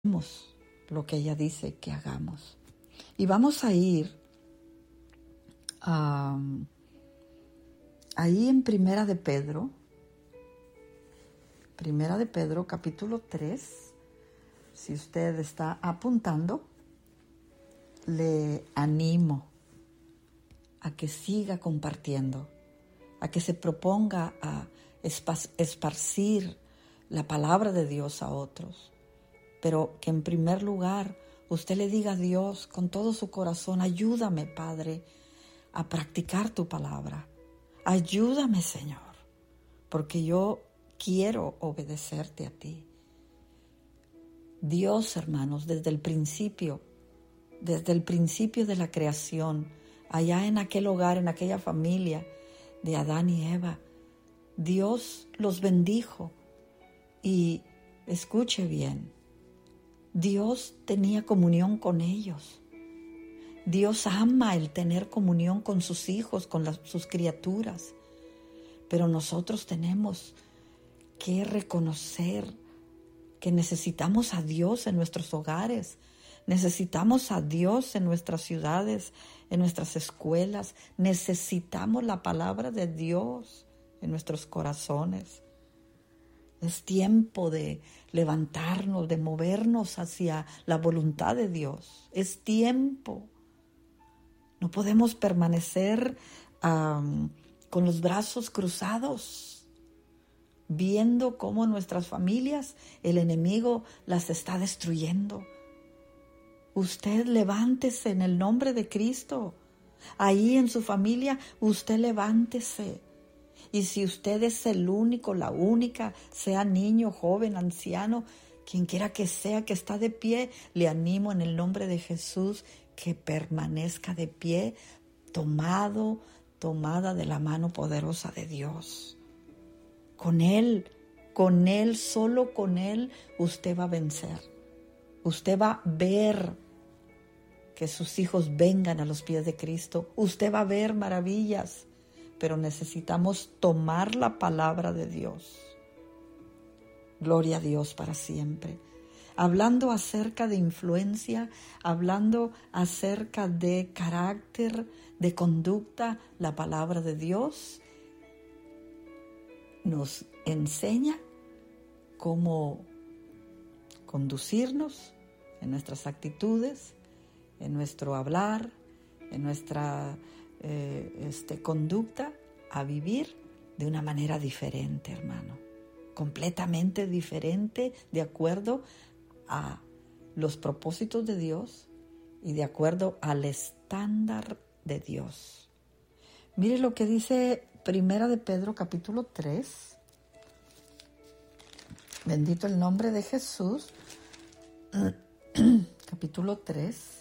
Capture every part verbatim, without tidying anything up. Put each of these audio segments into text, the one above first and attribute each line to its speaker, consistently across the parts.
Speaker 1: hagamos lo que ella dice que hagamos. Y vamos a ir um, ahí en Primera de Pedro, Primera de Pedro, capítulo tres. Si usted está apuntando, le animo a que siga compartiendo, a que se proponga a esparcir la palabra de Dios a otros, pero que en primer lugar usted le diga a Dios con todo su corazón: ayúdame, Padre, a practicar tu palabra. Ayúdame, Señor, porque yo quiero obedecerte a ti. Dios, hermanos, desde el principio, desde el principio de la creación, allá en aquel hogar, en aquella familia de Adán y Eva, Dios los bendijo. Y escuche bien, Dios tenía comunión con ellos. Dios ama el tener comunión con sus hijos, con las, sus criaturas. Pero nosotros tenemos que reconocer que necesitamos a Dios en nuestros hogares, necesitamos a Dios en nuestras ciudades, en nuestras escuelas, necesitamos la palabra de Dios en nuestros corazones. Es tiempo de levantarnos, de movernos hacia la voluntad de Dios. Es tiempo. No podemos permanecer um, con los brazos cruzados, viendo cómo nuestras familias, el enemigo las está destruyendo. Usted levántese en el nombre de Cristo. Ahí en su familia, usted levántese. Y si usted es el único, la única, sea niño, joven, anciano, quien quiera que sea que está de pie, le animo en el nombre de Jesús que permanezca de pie, tomado, tomada de la mano poderosa de Dios. Con Él, con Él, solo con Él, usted va a vencer. Usted va a ver que sus hijos vengan a los pies de Cristo. Usted va a ver maravillas. Pero necesitamos tomar la palabra de Dios. Gloria a Dios para siempre. Hablando acerca de influencia, hablando acerca de carácter, de conducta, la palabra de Dios nos enseña cómo conducirnos en nuestras actitudes, en nuestro hablar, en nuestra Eh, este, conducta, a vivir de una manera diferente, hermano, completamente diferente, de acuerdo a los propósitos de Dios y de acuerdo al estándar de Dios. Mire lo que dice Primera de Pedro capítulo tres. Bendito el nombre de Jesús. Capítulo tres.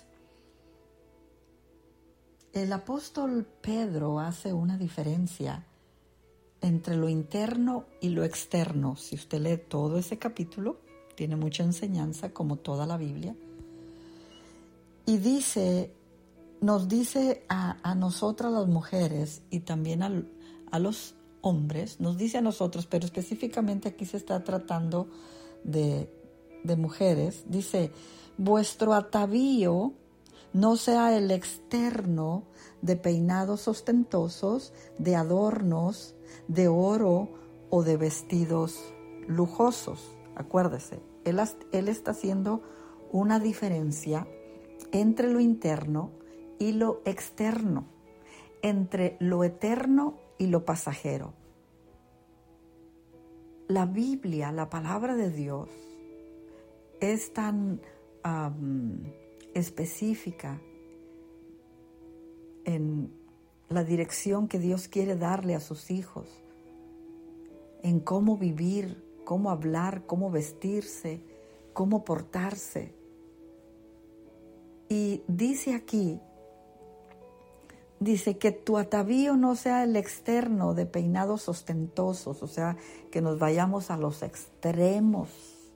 Speaker 1: El apóstol Pedro hace una diferencia entre lo interno y lo externo. Si usted lee todo ese capítulo, tiene mucha enseñanza, como toda la Biblia. Y dice, nos dice a, a nosotras las mujeres y también a, a los hombres, nos dice a nosotros, pero específicamente aquí se está tratando de, de mujeres. Dice, vuestro atavío no sea el externo de peinados ostentosos, de adornos, de oro o de vestidos lujosos. Acuérdese, él, él está haciendo una diferencia entre lo interno y lo externo, entre lo eterno y lo pasajero. La Biblia, la palabra de Dios, es tan Um, específica en la dirección que Dios quiere darle a sus hijos, en cómo vivir, cómo hablar, cómo vestirse, cómo portarse. Y dice aquí, dice que tu atavío no sea el externo de peinados ostentosos, o sea, que nos vayamos a los extremos,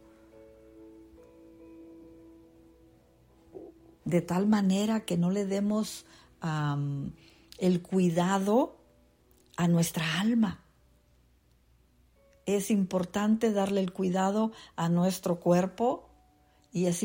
Speaker 1: de tal manera que no le demos um, el cuidado a nuestra alma. Es importante darle el cuidado a nuestro cuerpo y es